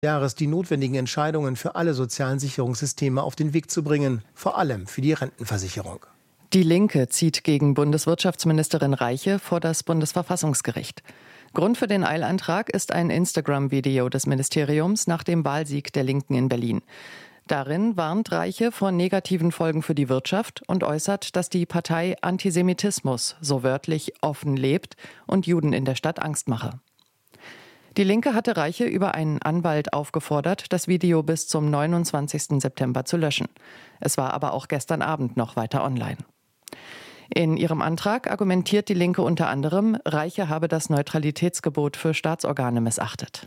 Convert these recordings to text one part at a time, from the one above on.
Jahres die notwendigen Entscheidungen für alle sozialen Sicherungssysteme auf den Weg zu bringen, vor allem für die Rentenversicherung. Die Linke zieht gegen Bundeswirtschaftsministerin Reiche vor das Bundesverfassungsgericht. Grund für den Eilantrag ist ein Instagram-Video des Ministeriums nach dem Wahlsieg der Linken in Berlin. Darin warnt Reiche vor negativen Folgen für die Wirtschaft und äußert, dass die Partei Antisemitismus, so wörtlich, offen lebt und Juden in der Stadt Angst mache. Die Linke hatte Reiche über einen Anwalt aufgefordert, das Video bis zum 29. September zu löschen. Es war aber auch gestern Abend noch weiter online. In ihrem Antrag argumentiert die Linke unter anderem, Reiche habe das Neutralitätsgebot für Staatsorgane missachtet.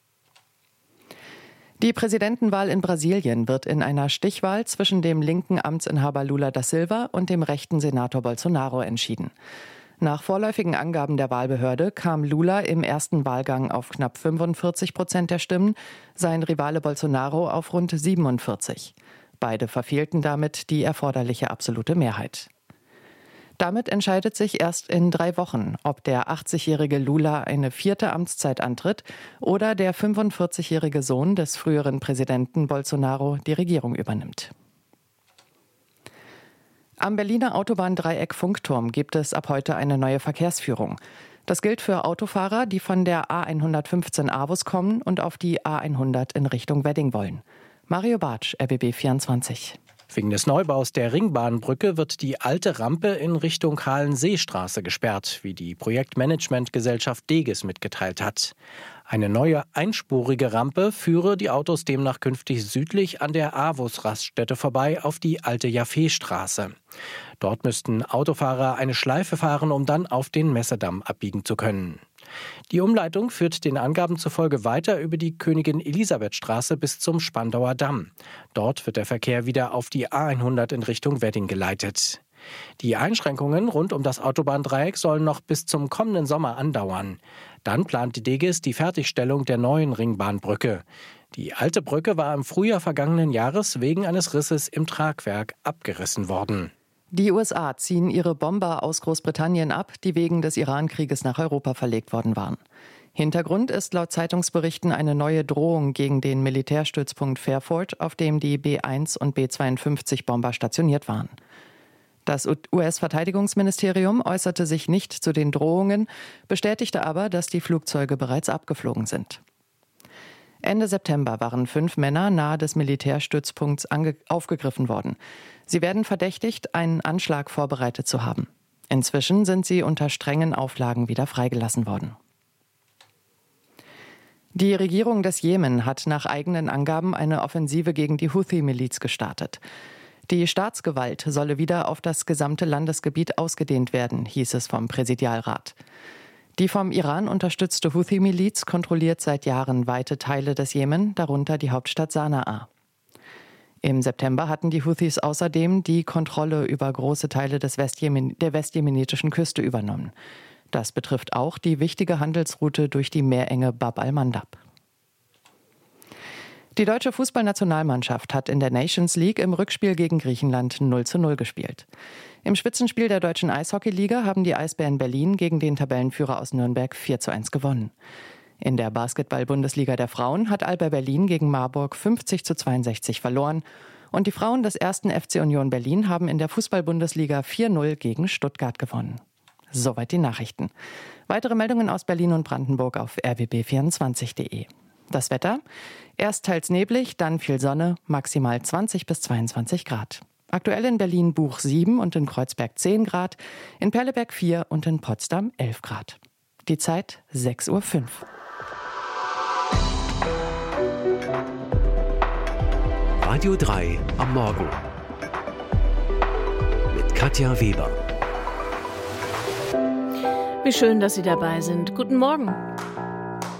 Die Präsidentenwahl in Brasilien wird in einer Stichwahl zwischen dem linken Amtsinhaber Lula da Silva und dem rechten Senator Bolsonaro entschieden. Nach vorläufigen Angaben der Wahlbehörde kam Lula im ersten Wahlgang auf knapp 45% der Stimmen, sein Rivale Bolsonaro auf rund 47%. Beide verfehlten damit die erforderliche absolute Mehrheit. Damit entscheidet sich erst in 3 Wochen, ob der 80-jährige Lula eine 4. Amtszeit antritt oder der 45-jährige Sohn des früheren Präsidenten Bolsonaro die Regierung übernimmt. Am Berliner Autobahndreieck Funkturm gibt es ab heute eine neue Verkehrsführung. Das gilt für Autofahrer, die von der A115 Avus kommen und auf die A100 in Richtung Wedding wollen. Mario Bartsch, RBB 24. Wegen des Neubaus der Ringbahnbrücke wird die alte Rampe in Richtung Halenseestraße gesperrt, wie die Projektmanagementgesellschaft Deges mitgeteilt hat. Eine neue einspurige Rampe führe die Autos demnach künftig südlich an der Avus-Raststätte vorbei auf die alte Jaffeestraße. Dort müssten Autofahrer eine Schleife fahren, um dann auf den Messedamm abbiegen zu können. Die Umleitung führt den Angaben zufolge weiter über die Königin-Elisabeth-Straße bis zum Spandauer Damm. Dort wird der Verkehr wieder auf die A100 in Richtung Wedding geleitet. Die Einschränkungen rund um das Autobahndreieck sollen noch bis zum kommenden Sommer andauern. Dann plant die Deges die Fertigstellung der neuen Ringbahnbrücke. Die alte Brücke war im Frühjahr vergangenen Jahres wegen eines Risses im Tragwerk abgerissen worden. Die USA ziehen ihre Bomber aus Großbritannien ab, die wegen des Iran-Krieges nach Europa verlegt worden waren. Hintergrund ist laut Zeitungsberichten eine neue Drohung gegen den Militärstützpunkt Fairford, auf dem die B-1 und B-52-Bomber stationiert waren. Das US-Verteidigungsministerium äußerte sich nicht zu den Drohungen, bestätigte aber, dass die Flugzeuge bereits abgeflogen sind. Ende September waren 5 Männer nahe des Militärstützpunkts aufgegriffen worden. Sie werden verdächtigt, einen Anschlag vorbereitet zu haben. Inzwischen sind sie unter strengen Auflagen wieder freigelassen worden. Die Regierung des Jemen hat nach eigenen Angaben eine Offensive gegen die Houthi-Miliz gestartet. Die Staatsgewalt solle wieder auf das gesamte Landesgebiet ausgedehnt werden, hieß es vom Präsidialrat. Die vom Iran unterstützte Houthi-Miliz kontrolliert seit Jahren weite Teile des Jemen, darunter die Hauptstadt Sanaa. Im September hatten die Houthis außerdem die Kontrolle über große Teile der westjemenitischen Küste übernommen. Das betrifft auch die wichtige Handelsroute durch die Meerenge Bab al-Mandab. Die deutsche Fußballnationalmannschaft hat in der Nations League im Rückspiel gegen Griechenland 0:0 gespielt. Im Spitzenspiel der deutschen Eishockeyliga haben die Eisbären Berlin gegen den Tabellenführer aus Nürnberg 4:1 gewonnen. In der Basketball-Bundesliga der Frauen hat Alba Berlin gegen Marburg 50:62 verloren. Und die Frauen des 1. FC Union Berlin haben in der Fußball-Bundesliga 4:0 gegen Stuttgart gewonnen. Soweit die Nachrichten. Weitere Meldungen aus Berlin und Brandenburg auf rbb24.de. Das Wetter? Erst teils neblig, dann viel Sonne, maximal 20 bis 22 Grad. Aktuell in Berlin Buch 7 und in Kreuzberg 10 Grad, in Perleberg 4 und in Potsdam 11 Grad. Die Zeit 6:05 Uhr. Radio 3 am Morgen mit Katja Weber. Wie schön, dass Sie dabei sind. Guten Morgen.